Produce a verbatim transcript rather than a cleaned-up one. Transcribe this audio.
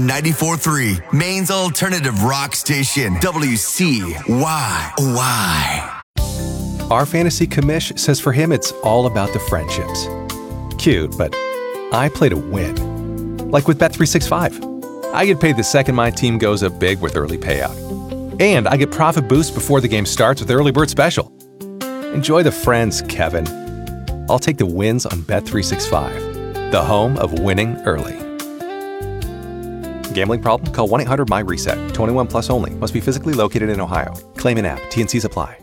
ninety-four point three, Maine's alternative rock station, W C Y Y. Our fantasy commish says for him it's all about the friendships. Cute, but I play to win. Like with Bet three sixty-five. I get paid the second my team goes up big with early payout. And I get profit boost before the game starts with Early Bird Special. Enjoy the friends, Kevin. I'll take the wins on Bet three sixty-five, the home of winning early. Gambling problem? Call one eight hundred M Y RESET. twenty-one plus only. Must be physically located in Ohio. Claim in app. T N Cs apply.